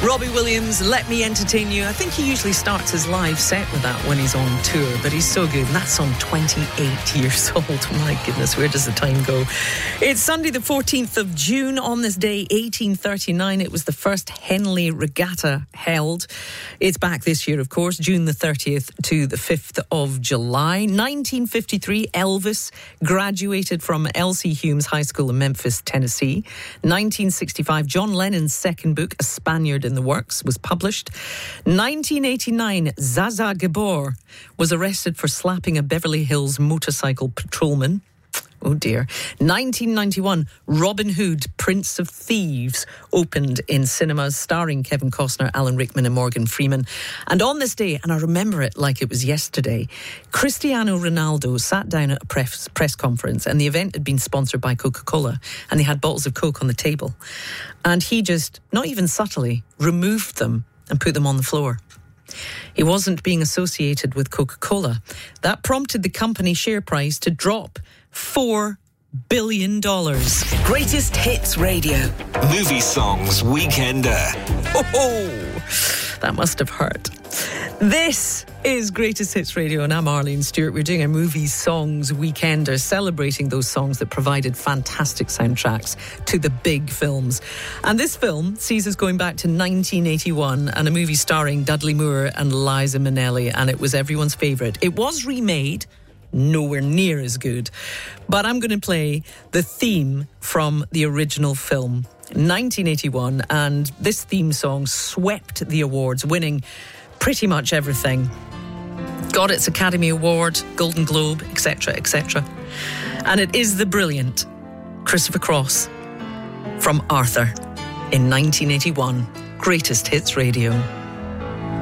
Robbie Williams, Let Me Entertain You. I think he usually starts his live set with that when he's on tour, but he's so good. And that's on 28 years old. My goodness, where does the time go? It's Sunday the 14th of June. On this day, 1839, it was the first Henley Regatta held. It's back this year, of course, June the 30th to the 5th of July. 1953, Elvis graduated from L.C. Humes High School in Memphis, Tennessee. 1965, John Lennon's second book, A Spaniard in the Works, was published. 1989, Zaza Gabor was arrested for slapping a Beverly Hills motorcycle patrolman. Oh dear. 1991, Robin Hood, Prince of Thieves, opened in cinemas, starring Kevin Costner, Alan Rickman and Morgan Freeman. And on this day, and I remember it like it was yesterday, Cristiano Ronaldo sat down at a press conference, and the event had been sponsored by Coca-Cola, and they had bottles of Coke on the table. And he just, not even subtly, removed them and put them on the floor. He wasn't being associated with Coca-Cola. That prompted the company share price to drop $4 billion. Greatest Hits Radio. Movie Songs Weekender. Oh, that must have hurt. This is Greatest Hits Radio, and I'm Arlene Stewart. We're doing a Movie Songs Weekender, celebrating those songs that provided fantastic soundtracks to the big films. And this film sees us going back to 1981 and a movie starring Dudley Moore and Liza Minnelli, and it was everyone's favourite. It was remade, nowhere near as good, but I'm going to play the theme from the original film, 1981, and this theme song swept the awards, winning pretty much everything. Got its Academy Award, Golden Globe, etc., etc. And it is the brilliant Christopher Cross from Arthur in 1981. Greatest Hits Radio.